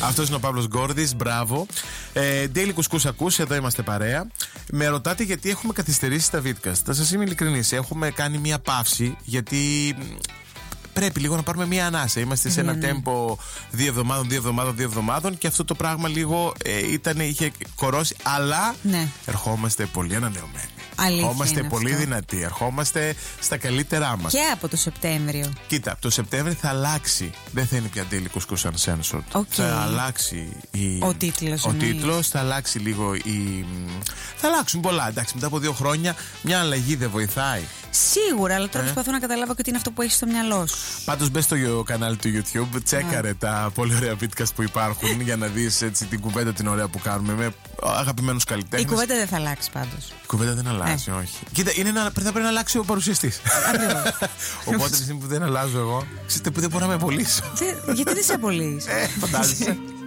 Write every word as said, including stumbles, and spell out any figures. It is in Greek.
Αυτός είναι ο Παύλος Γκόρδης, μπράβο. Ε, Daily Κουσκούς ακούς, εδώ είμαστε παρέα. Με ρωτάτε γιατί έχουμε καθυστερήσει στα Vidcast. Θα σας είμαι ειλικρινής. Έχουμε κάνει μία παύση γιατί πρέπει λίγο να πάρουμε μία ανάσα. Είμαστε σε ένα ναι, ναι. τέμπο δύο εβδομάδων, δύο εβδομάδων, δύο εβδομάδων και αυτό το πράγμα λίγο ε, ήταν, είχε κορώσει. Αλλά ναι. ερχόμαστε πολύ ανανεωμένοι. Αλήθεια ερχόμαστε πολύ αυτό. δυνατοί. Ερχόμαστε στα καλύτερά μας. Και από το Σεπτέμβριο. Κοίτα, το Σεπτέμβριο θα αλλάξει. Δεν θα είναι πια Daily Κουσκούς Uncensored. Okay. Θα αλλάξει η... ο τίτλος. Ο τίτλος, θα αλλάξει λίγο η... Θα αλλάξουν πολλά. Εντάξει, μετά από δύο χρόνια μια αλλαγή δεν βοηθάει. Σίγουρα, αλλά τώρα Ε. προσπαθώ να καταλάβω και τι είναι αυτό που έχει στο μυαλό σου. Πάντως μπες στο κανάλι του YouTube, τσέκαρε τα πολύ ωραία podcast που υπάρχουν για να δεις έτσι την κουβέντα την ωραία που κάνουμε με αγαπημένους καλλιτέχνες. Η κουβέντα δεν θα αλλάξει πάντως. Η κουβέντα δεν αλλάζει, όχι. Κοίτα, είναι ένα, θα πρέπει να αλλάξει ο παρουσιαστής. Οπότε τη στιγμή που δεν αλλάζω εγώ, ξέρετε που δεν μπορώ να με απολύσω. Γιατί δεν σε απολύεις? Ε, φαντάζεσαι.